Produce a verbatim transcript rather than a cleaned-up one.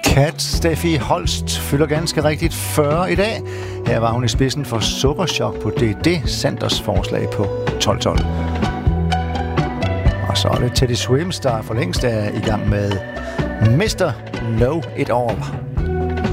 Kat Steffi Holst fylder ganske rigtigt fyrre i dag. Her var hun i spidsen for Sukkerchok på D D Sanders forslag på tolv tolv. Og så er det Teddy Swims, der for længst er i gang med mister Know It All.